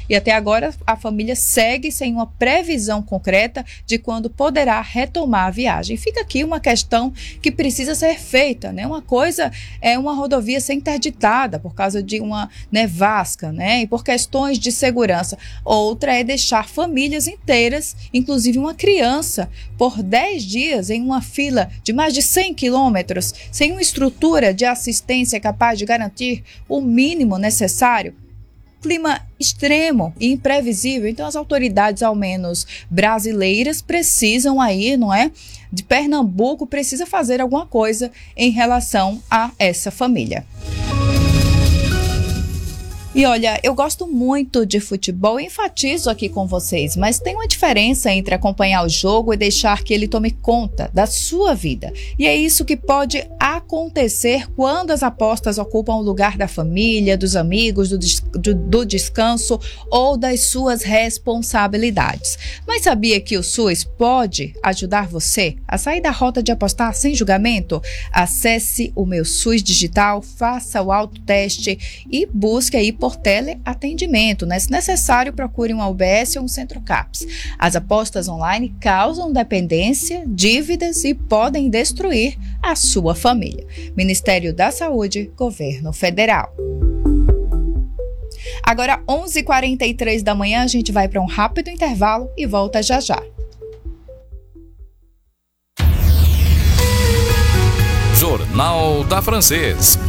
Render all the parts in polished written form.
e até agora a família segue sem uma previsão concreta de quando poderá retomar a viagem. Fica aqui uma questão que precisa ser feita, né? Uma coisa é uma rodovia ser interditada por causa de uma nevasca, né? E por questões de segurança. Outra é deixar famílias inteiras, inclusive uma criança, por 10 dias em uma fila de mais de 100 quilômetros, sem uma estrutura de assistência capaz de garantir o mínimo necessário. Clima extremo e imprevisível, então as autoridades, ao menos brasileiras, precisam aí, não é? De Pernambuco, precisa fazer alguma coisa em relação a essa família. E olha, eu gosto muito de futebol e enfatizo aqui com vocês, mas tem uma diferença entre acompanhar o jogo e deixar que ele tome conta da sua vida. E é isso que pode acontecer quando as apostas ocupam o lugar da família, dos amigos, do descanso ou das suas responsabilidades. Mas sabia que o SUS pode ajudar você a sair da rota de apostar sem julgamento? Acesse o Meu SUS Digital, faça o autoteste e busque aí por teleatendimento, né? Se necessário, procure um UBS ou um Centro CAPS. As apostas online causam dependência, dívidas e podem destruir a sua família. Ministério da Saúde, Governo Federal. Agora, 11h43 da manhã, a gente vai para um rápido intervalo e volta já já. Jornal da Francês.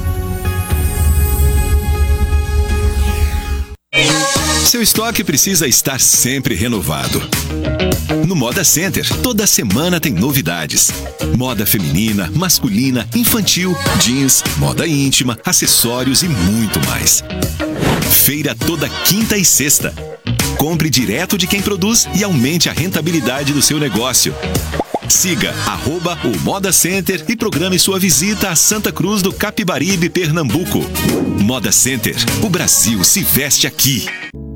Seu estoque precisa estar sempre renovado. No Moda Center, toda semana tem novidades. Moda feminina, masculina, infantil, jeans, moda íntima, acessórios e muito mais. Feira toda quinta e sexta. Compre direto de quem produz e aumente a rentabilidade do seu negócio. Siga @o Moda Center e programe sua visita a Santa Cruz do Capibaribe, Pernambuco. Moda Center, o Brasil se veste aqui.